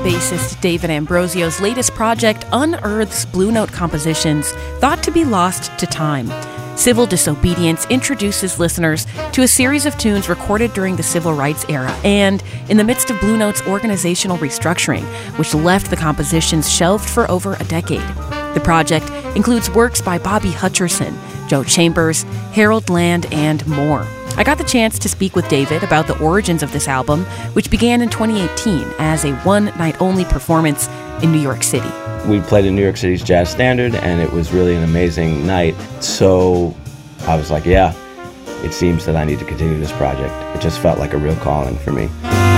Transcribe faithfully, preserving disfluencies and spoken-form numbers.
bassist David Ambrosio's latest project unearths Blue Note compositions thought to be lost to time. Civil Disobedience introduces listeners to a series of tunes recorded during the civil rights era and in the midst of Blue Note's organizational restructuring, which left the compositions shelved for over a decade. The project includes works by Bobby Hutcherson, Joe Chambers, Harold Land, and more. I got the chance to speak with David about the origins of this album, which began in twenty eighteen as a one-night-only performance in New York City. We played in New York City's Jazz Standard, and it was really an amazing night. So I was like, yeah, it seems that I need to continue this project. It just felt like a real calling for me.